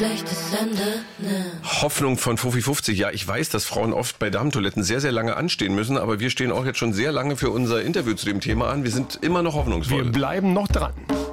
Schlechtes Ende, ne. Hoffnung von Fuffi 50. Ja, ich weiß, dass Frauen oft bei Damentoiletten sehr, sehr lange anstehen müssen, aber wir stehen auch jetzt schon sehr lange für unser Interview zu dem Thema an. Wir sind immer noch hoffnungsvoll. Wir bleiben noch dran.